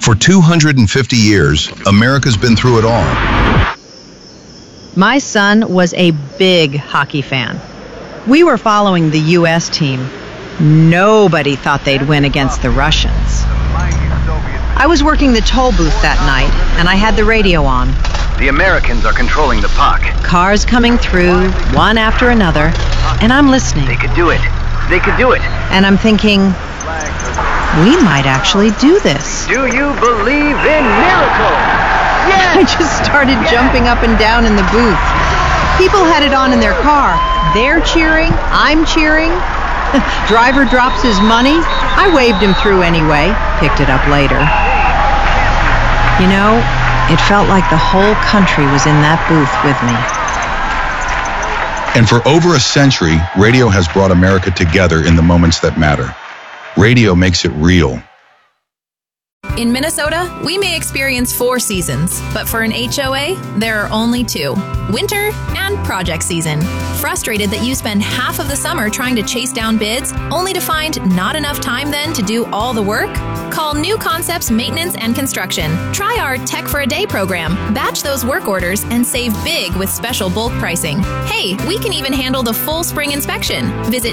For 250 years, America's been through it all. My son was a big hockey fan. We were following the U.S. team. Nobody thought they'd win against the Russians. I was working the toll booth that night, and I had the radio on. The Americans are controlling the puck. Cars coming through, one after another, and I'm listening. They could do it. They could do it. And I'm thinking, we might actually do this. Do you believe in miracles? Yes! I just started jumping up and down in the booth. People had it on in their car. They're cheering. I'm cheering. Driver drops his money. I waved him through anyway. Picked it up later. You know, it felt like the whole country was in that booth with me. And for over a century, radio has brought America together in the moments that matter. Radio makes it real. In Minnesota, we may experience 4 seasons, but for an HOA, there are only 2. Winter and project season. Frustrated that you spend half of the summer trying to chase down bids, only to find not enough time then to do all the work? Call New Concepts Maintenance and Construction. Try our Tech for a Day program. Batch those work orders and save big with special bulk pricing. Hey, we can even handle the full spring inspection. Visit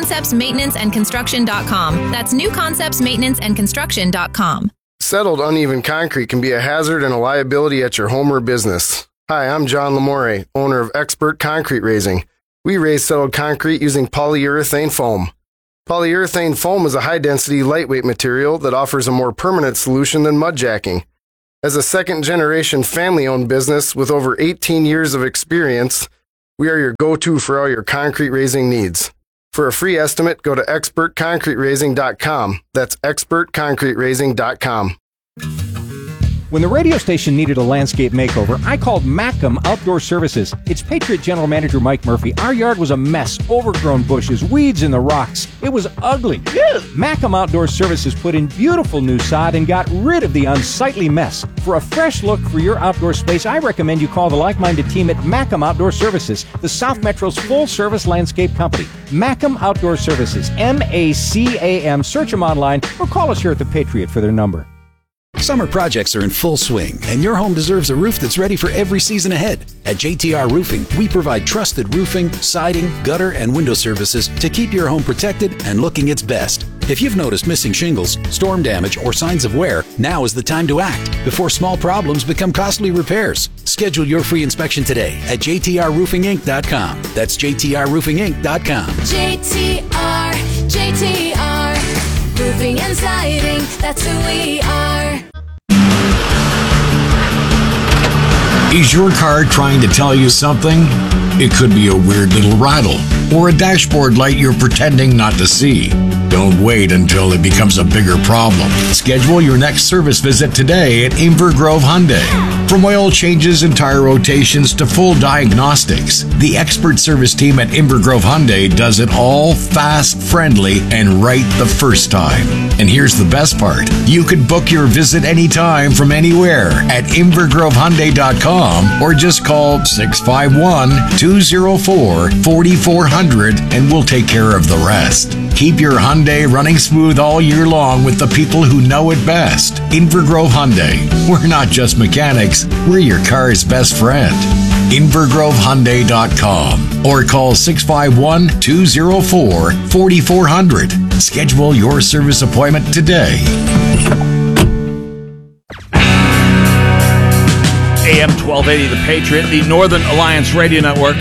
newconceptsmaintenanceandconstruction.com. That's newconceptsmaintenanceandconstruction.com. Settled uneven concrete can be a hazard and a liability at your home or business. Hi, I'm John Lamore, owner of Expert Concrete Raising. We raise settled concrete using polyurethane foam. Polyurethane foam is a high-density, lightweight material that offers a more permanent solution than mud jacking. As a second-generation family-owned business with over 18 years of experience, we are your go-to for all your concrete raising needs. For a free estimate, go to expertconcreteraising.com. That's expertconcreteraising.com. When the radio station needed a landscape makeover, I called Mackem Outdoor Services. It's Patriot General Manager Mike Murphy. Our yard was a mess, overgrown bushes, weeds in the rocks. It was ugly. Mackem Outdoor Services put in beautiful new sod and got rid of the unsightly mess. For a fresh look for your outdoor space, I recommend you call the like-minded team at Mackem Outdoor Services, the South Metro's full-service landscape company. Mackem Outdoor Services, M-A-C-A-M. Search them online or call us here at the Patriot for their number. Summer projects are in full swing, and your home deserves a roof that's ready for every season ahead. At JTR Roofing, we provide trusted roofing, siding, gutter, and window services to keep your home protected and looking its best. If you've noticed missing shingles, storm damage, or signs of wear, now is the time to act before small problems become costly repairs. Schedule your free inspection today at jtrroofinginc.com. That's jtrroofinginc.com. JTR, roofing and siding, that's who we are. Is your car trying to tell you something? It could be a weird little rattle or a dashboard light you're pretending not to see. Don't wait until it becomes a bigger problem. Schedule your next service visit today at Inver Grove Hyundai. From oil changes and tire rotations to full diagnostics, the expert service team at Inver Grove Hyundai does it all fast, friendly, and right the first time. And here's the best part. You can book your visit anytime from anywhere at invergrovehyundai.com or just call 651-204-4400 and we'll take care of the rest. Keep your Hyundai running smooth all year long with the people who know it best. Inver Grove Hyundai. We're not just mechanics, we're your car's best friend. invergrovehyundai.com or call 651-204-4400. Schedule your service appointment today. AM 1280, The Patriot, the Northern Alliance Radio Network.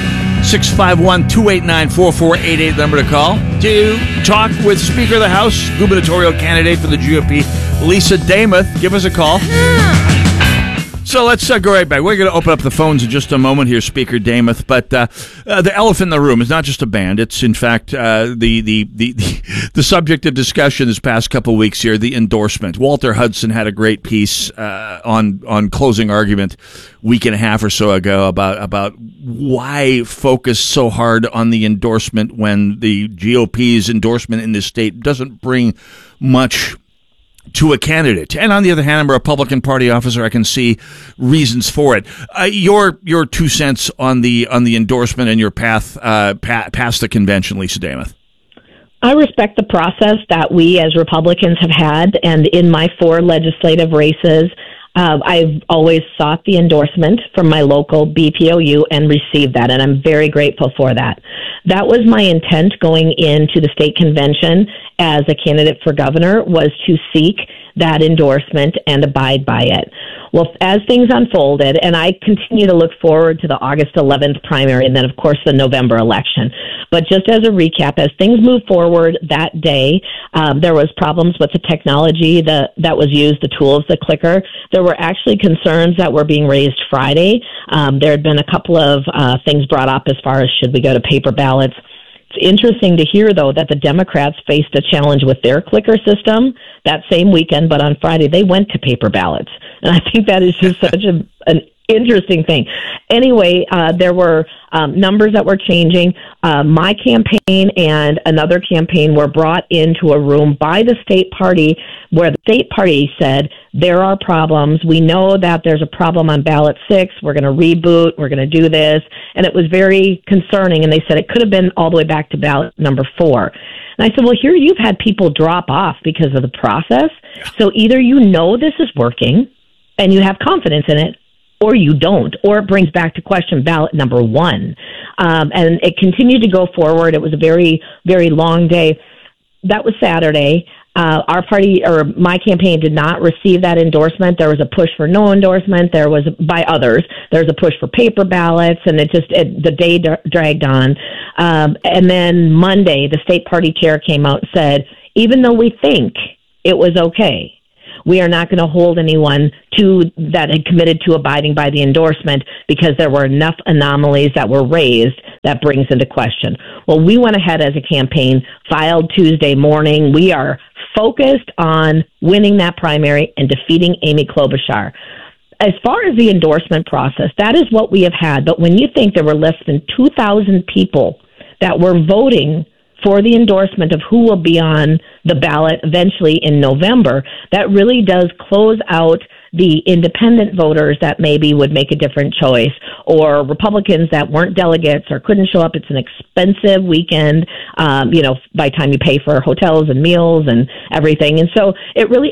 651-289-4488, number to call to talk with Speaker of the House, gubernatorial candidate for the GOP, Lisa Demuth. Give us a call. So let's go right back. We're going to open up the phones in just a moment here, Speaker Demuth. But the elephant in the room is not just a band. It's, in fact, the subject of discussion this past couple of weeks here, the endorsement. Walter Hudson had a great piece on Closing Argument week and a half or so ago about why focus so hard on the endorsement when the GOP's endorsement in this state doesn't bring much to a candidate. And on the other hand, I'm a Republican Party officer. I can see reasons for it. Your 2 cents on the endorsement and your path past the convention, Lisa Demuth. I respect the process that we as Republicans have had, and in my 4 legislative races, I've always sought the endorsement from my local BPOU and received that, and I'm very grateful for that. That was my intent going into the state convention as a candidate for governor, was to seek that endorsement and abide by it. Well, as things unfolded, and I continue to look forward to the August 11th primary and then, of course, the November election. But just as a recap, as things moved forward that day, there was problems with the technology that was used, the tools, the clicker. There were actually concerns that were being raised Friday. There had been a couple of things brought up as far as should we go to paper ballots. It's interesting to hear, though, that the Democrats faced a challenge with their clicker system that same weekend, but on Friday they went to paper ballots. And I think that is just such an interesting thing. Anyway, there were numbers that were changing. My campaign and another campaign were brought into a room by the state party where the state party said, there are problems. We know that there's a problem on ballot 6. We're going to reboot. We're going to do this. And it was very concerning. And they said it could have been all the way back to ballot number 4. And I said, well, here you've had people drop off because of the process. So either you know this is working and you have confidence in it, or you don't, or it brings back to question ballot number 1. And it continued to go forward. It was a very, very long day. That was Saturday. Our party, or my campaign, did not receive that endorsement. There was a push for no endorsement. There was, by others, there was a push for paper ballots, and the day dragged on. And then Monday, the state party chair came out and said, even though we think it was okay, we are not going to hold anyone that had committed to abiding by the endorsement because there were enough anomalies that were raised that brings into question. Well, we went ahead as a campaign, filed Tuesday morning. We are focused on winning that primary and defeating Amy Klobuchar. As far as the endorsement process, that is what we have had. But when you think there were less than 2,000 people that were voting for the endorsement of who will be on the ballot eventually in November, that really does close out the independent voters that maybe would make a different choice, or Republicans that weren't delegates or couldn't show up. It's an expensive weekend, by the time you pay for hotels and meals and everything. And so it really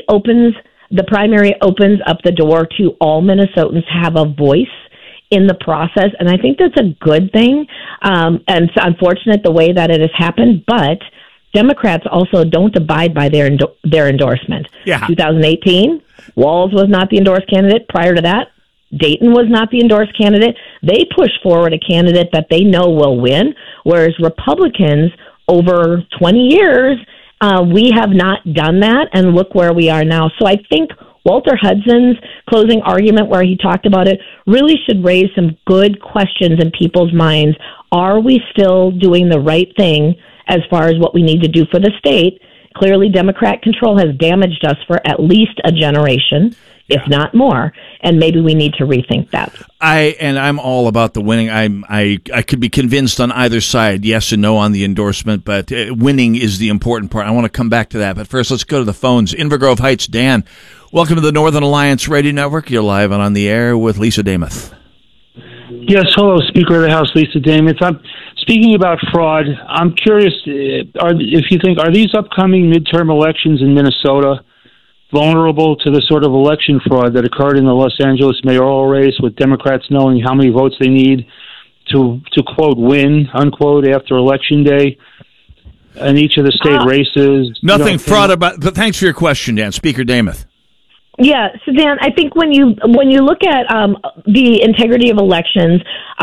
the primary opens up the door to all Minnesotans have a voice in the process, and I think that's a good thing. And it's unfortunate the way that it has happened, but Democrats also don't abide by their endorsement. Yeah. 2018, Walz was not the endorsed candidate. Prior to that, Dayton was not the endorsed candidate. They push forward a candidate that they know will win, whereas Republicans, over 20 years, we have not done that, and look where we are now. So I think Walter Hudson's closing argument, where he talked about it, really should raise some good questions in people's minds. Are we still doing the right thing as far as what we need to do for the state? Clearly, Democrat control has damaged us for at least a generation, if not more, and maybe we need to rethink that. I'm all about the winning. I could be convinced on either side, yes and no on the endorsement, but winning is the important part. I want to come back to that, but first let's go to the phones. Inver Grove Heights, Dan, welcome to the Northern Alliance Radio Network. You're live and on the air with Lisa Damuth. Yes, hello, Speaker of the House, Lisa Damuth. I'm speaking about fraud. I'm curious if you think, are these upcoming midterm elections in Minnesota vulnerable to the sort of election fraud that occurred in the Los Angeles mayoral race, with Democrats knowing how many votes they need to quote, win, unquote, after Election Day in each of the state races? Nothing fraud about, but thanks for your question, Dan. Speaker Damuth. Yeah, so Dan, I think when you look at the integrity of elections,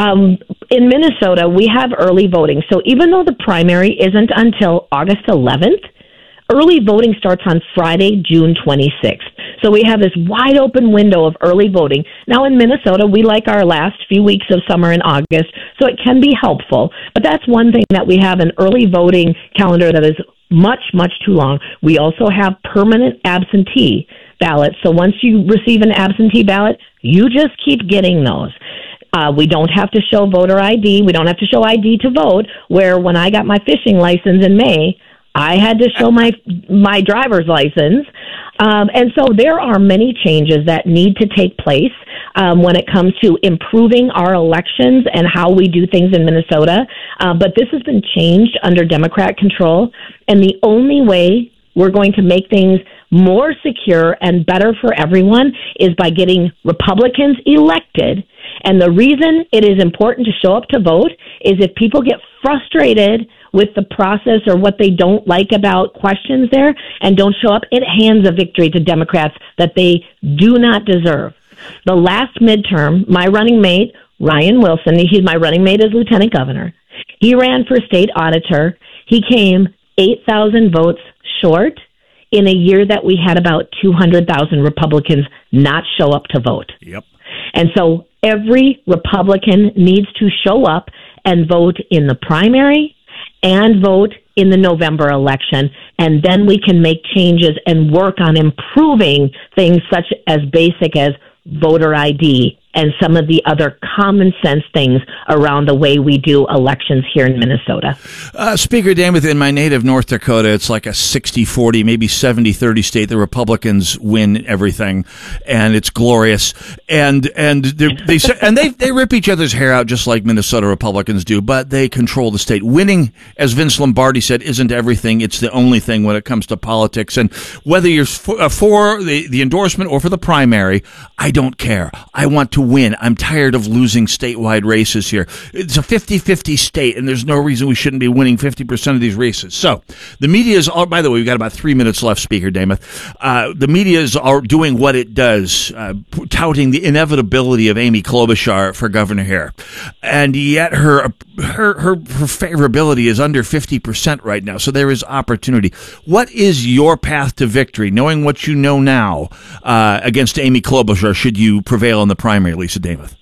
in Minnesota, we have early voting. So even though the primary isn't until August 11th, early voting starts on Friday, June 26th. So we have this wide open window of early voting. Now in Minnesota, we like our last few weeks of summer in August, so it can be helpful. But that's one thing, that we have an early voting calendar that is much, much too long. We also have permanent absentee ballots. So once you receive an absentee ballot, you just keep getting those. We don't have to show voter ID. We don't have to show ID to vote, where when I got my fishing license in May, I had to show my driver's license. And so there are many changes that need to take place when it comes to improving our elections and how we do things in Minnesota. But this has been changed under Democrat control. And the only way we're going to make things more secure and better for everyone is by getting Republicans elected. And the reason it is important to show up to vote is if people get frustrated with the process or what they don't like about questions there and don't show up, it hands a victory to Democrats that they do not deserve. The last midterm, my running mate, Ryan Wilson, he's my running mate as lieutenant governor. He ran for state auditor. He came 8,000 votes short in a year that we had about 200,000 Republicans not show up to vote. Yep. And so every Republican needs to show up and vote in the primary and vote in the November election, and then we can make changes and work on improving things such as basic as voter ID and some of the other common sense things around the way we do elections here in Minnesota. Speaker Demuth, in my native North Dakota, it's like a 60-40, maybe 70-30 state. The Republicans win everything, and it's glorious. And they rip each other's hair out just like Minnesota Republicans do, but they control the state. Winning, as Vince Lombardi said, isn't everything. It's the only thing when it comes to politics. And whether you're for the endorsement or for the primary, I don't care. I want to win. I'm tired of losing statewide races here. It's a 50-50 state, and there's no reason we shouldn't be winning 50% of these races. So the media is all, by the way, we've got about 3 minutes left, Speaker Demuth. The media is all doing what it does, touting the inevitability of Amy Klobuchar for governor here. And yet her favorability is under 50% right now. So there is opportunity. What is your path to victory, knowing what you know now, against Amy Klobuchar, should you prevail in the primary, Lisa Demuth?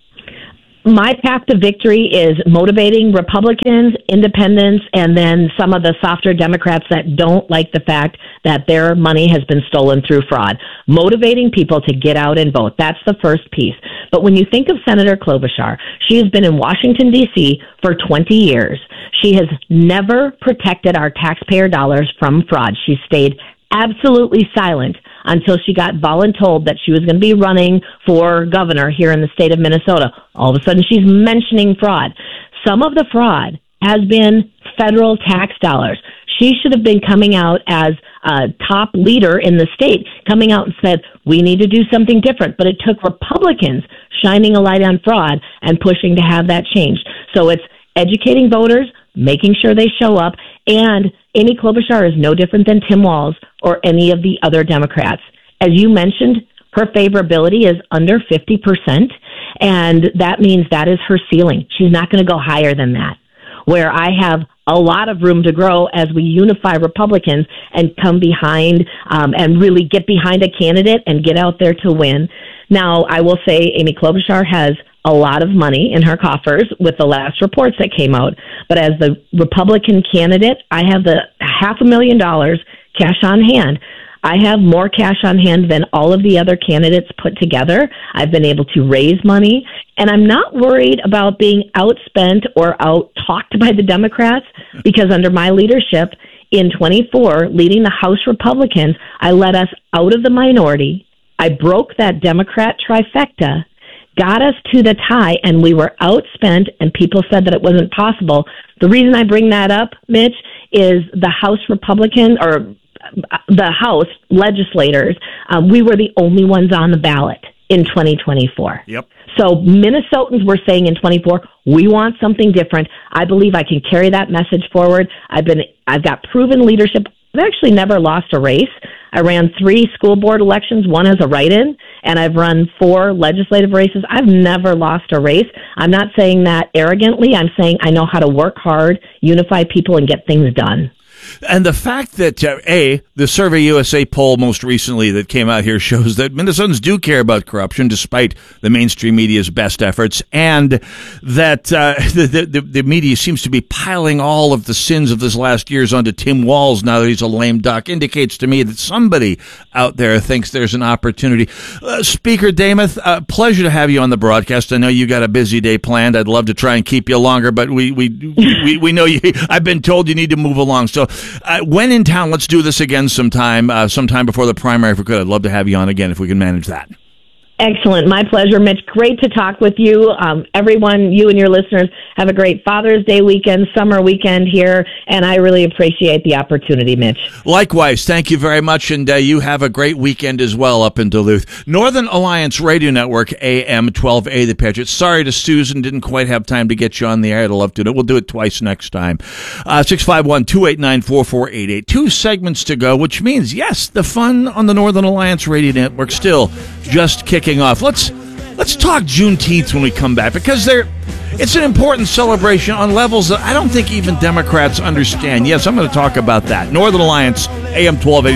My path to victory is motivating Republicans, independents, and then some of the softer Democrats that don't like the fact that their money has been stolen through fraud. Motivating people to get out and vote. That's the first piece. But when you think of Senator Klobuchar, she has been in Washington, D.C. for 20 years. She has never protected our taxpayer dollars from fraud. She stayed absolutely silent until she got voluntold that she was going to be running for governor here in the state of Minnesota. All of a sudden, she's mentioning fraud. Some of the fraud has been federal tax dollars. She should have been coming out as a top leader in the state, coming out and said, we need to do something different. But it took Republicans shining a light on fraud and pushing to have that changed. So it's educating voters, making sure they show up, and Amy Klobuchar is no different than Tim Walz or any of the other Democrats. As you mentioned, her favorability is under 50%, and that means that is her ceiling. She's not going to go higher than that, where I have a lot of room to grow as we unify Republicans and come behind and really get behind a candidate and get out there to win. Now, I will say Amy Klobuchar has a lot of money in her coffers with the last reports that came out. But as the Republican candidate, I have the $500,000 cash on hand. I have more cash on hand than all of the other candidates put together. I've been able to raise money, and I'm not worried about being outspent or out-talked by the Democrats, because under my leadership in 24, leading the House Republicans, I led us out of the minority. I broke that Democrat trifecta, got us to the tie, and we were outspent, and people said that it wasn't possible. The reason I bring that up, Mitch, is the House Republican, or the House legislators, we were the only ones on the ballot in 2024. Yep. So Minnesotans were saying in 24, we want something different. I believe I can carry that message forward. I've got proven leadership. I've actually never lost a race. I ran 3 school board elections, 1 as a write-in, and I've run 4 legislative races. I've never lost a race. I'm not saying that arrogantly. I'm saying I know how to work hard, unify people, and get things done. And the fact that, the Survey USA poll most recently that came out here shows that Minnesotans do care about corruption despite the mainstream media's best efforts, and that the media seems to be piling all of the sins of this last year's onto Tim Walz now that he's a lame duck, indicates to me that somebody out there thinks there's an opportunity. Speaker Demuth, pleasure to have you on the broadcast. I know you got a busy day planned. I'd love to try and keep you longer, but we know you. I've been told you need to move along. So When in town, let's do this again sometime before the primary if we could. I'd love to have you on again if we can manage that. Excellent. My pleasure, Mitch. Great to talk with you. Everyone, you and your listeners, have a great Father's Day weekend, summer weekend here, and I really appreciate the opportunity, Mitch. Likewise. Thank you very much, and you have a great weekend as well up in Duluth. Northern Alliance Radio Network, AM 12A, The Patriot. Sorry to Susan, didn't quite have time to get you on the air. I'd love to do it. We'll do it twice next time. 651-289-4488. 2 segments to go, which means, yes, the fun on the Northern Alliance Radio Network still just kicking off. Let's talk Juneteenth when we come back, because it's an important celebration on levels that I don't think even Democrats understand. Yes, I'm going to talk about that. Northern Alliance, AM 1280.